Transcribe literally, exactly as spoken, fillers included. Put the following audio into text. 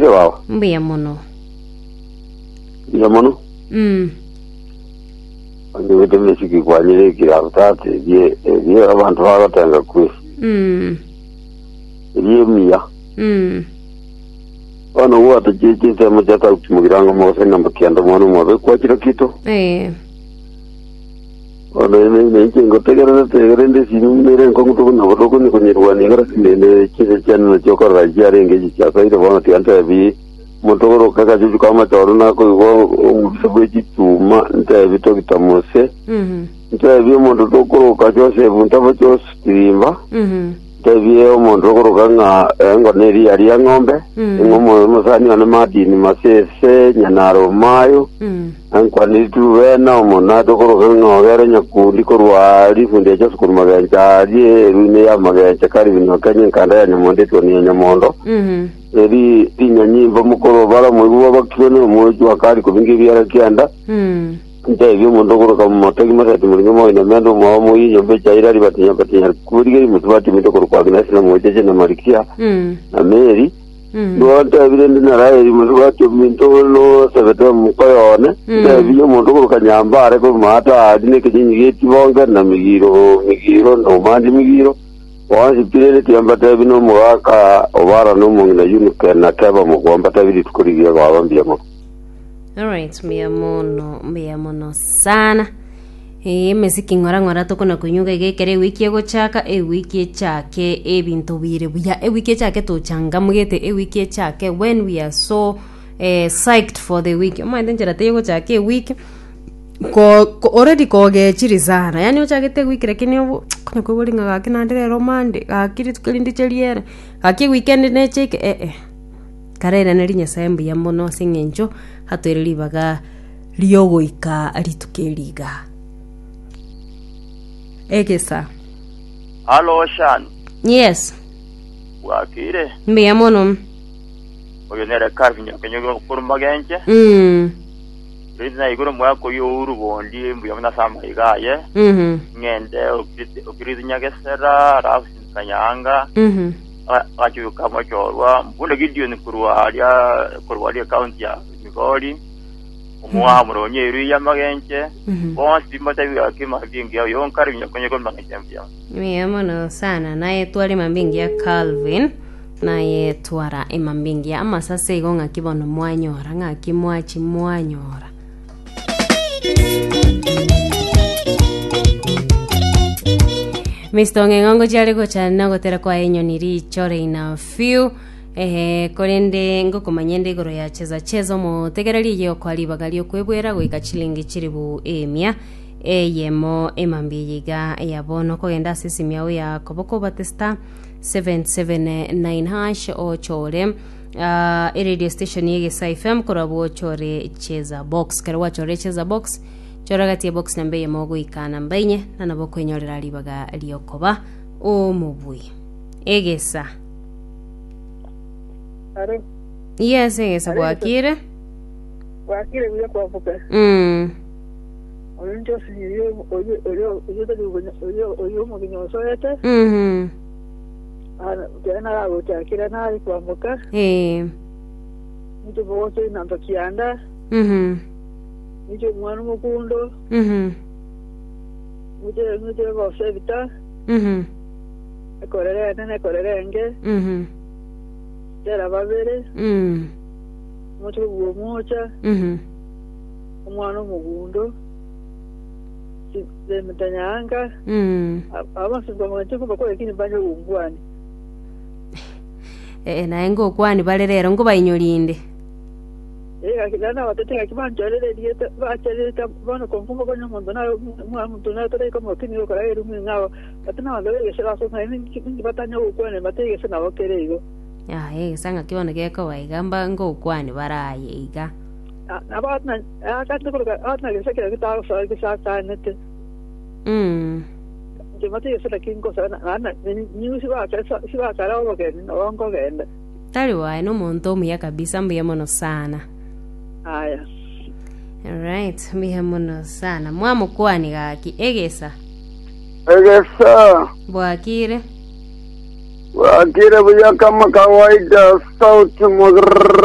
Bwakire wawe. Mbuya muno. Mbuya muno. Mm. Andi wete mesiki kwanyire kiravutate bye bye abantu baratanga kwisi. Mm. Bye miya. Mm. Bano wata jeje temo jata kumugiranga mose namba kianda mwana mwabe kwa kira kito. Eh. Ono ene ene chengo tegera tegera ndi sinu mere ngo ngutu na botoko ni kunyirwa ni ngara sinde chese chana na choko rajia renge jicha saida bana tianta bi motoro kaka juju kama toruna ko go musabwe chituma nta bito kitamose. Mhm. Nta bi mondo tokoro ka jose bunta bacho strimba. Mhm. Tebie omuntu okuruga engoneri yali ya ng'ombe ngomo musani ana madini masese nyanaro mayo ankwani tuvena omona tokuruga ng'ogere nyakundi korwali funde cyo sukuru maganjari rune ya maganjari kari bino kanye kanda ya nyamonde to ni nyamondo Mhm. eri tinyanyimba mukoro bara mugo bakirone mojo akari kubingi byara kyanda Mhm. Nje umuntu okuruga mu motegi masati muri ngomo ina mendo mo mo yombe chaira ri batinya batinya kurige mutubati mito korukwa gnasi na mojeje na marikia Mm. na meri Mm. ndo anta birende na rai mutubati minto no sebeta mukayone nje biyo umuntu okuruga nyambare ko mata adine kijinyi geti bonga na migiro migiro no mandi migiro wanzi pirele tiambata bino mwaka obara no mungina yunuka na kaba mugomba tabiri tukurigiye kwabambia mo. Alright, mbuya muno, mbuya muno sana. Eh, mesiki ngora ngora toko na kunyuga igekere wiki ego chaka e wiki chake e bintu bire buya e wiki chake to changa mugete e wiki chake when we are so eh, psyched for the week. Oma ndenjera te ego chake e week ko, ko already ko ge chirizana. Yani o chake te week lakini obo kuna ko bolinga ga kinandere romande ga kiri tukalindi cheliere. Ga ki weekend ne cheke eh eh. Karera nari nyasaye ya muno singenjo hatwereri baga riogoika aritukeriga. Egesa. Hello Shan. Yes. Wakire. Mbuya muno. Oyo nere karvinya kenyo kurumagenje. Mm. Rizna iguru mwako yo urubondi mbuya muna sama igaye. Mhm. Ngende okirizinya gesera rafu kanyanga. Mhm. Acho kama chorwa mbunda gidio ni kurwa alia kurwa alia county ya Migori. Umwa muronye iri ya magenje. Bonsi matabi akima bingi yo yonkari nyakonye kwa magenje. Mbuya muno sana naye twali mambingi ya Calvin naye twara emambingi ya ama sasa igonga kibono mwanyora ngaki mwachi mwanyora. Mister Ngengongo jale ko chana gotera kwa enyo niri chore ina few eh korende ngo komanyende goro ya cheza chezo mo tegerali yo kwali bagali okwebwera goika chilingi chiribu emia eyemo emambiyiga yabono ko genda sisimya ya koboko batesta seven seven nine hash o chore uh, radio station yege F M korabo chore cheza box karwa chore cheza box choragati box nambe ya mogo ikana mbainye na nabo kwenyorera libaga liokoba o mubui egesa. Are. Yes, egesa Bwakire. Bwakire biya kwa fuka. Mm. Oyo sinyo oyo oyo oyo tadi oyo oyo mo kinyo soete. Mhm. Ana tena la uta kila na kwa fuka. Eh. Mtu bote na ndokianda. Mhm. Nicho mwana mukundo. Mhm. Muje muje ba sevita. Mhm. Ekorere nene ekorere nge. Mhm. Tera babere. Mm. Mutwe bwo mocha. Mhm. Umwana mugundo. Si mtanyanga. Mm. Aba singo manje ko bakore kini banje ungwani. Eh na ngo kwani balerero ngo bayinyolinde. Eh akidana watete akibanjolele dieta bacheleta bana konfumba kwenye mondo na mwa mtu na tore kama kini yo karaye rumi ngao atana wale yesera so na ni batanya ukwane matege sana wakere igo. Ya eh sanga kibona geko baigamba ngo kwani baraye iga. Abatna akatna ko atna geseke kita so gesa sanete. Mm. Je matege sana kingo sana ana ni si ba kasa si ba kara wo ke no onko genda. Tari wa no monto muya kabisa mbiya mono sana. Aya. Alright, mbiya mono sana. Mwamu kwani gaki egesa. Egesa. Bwakire. Bwakire buya kama kawaida sauti mudr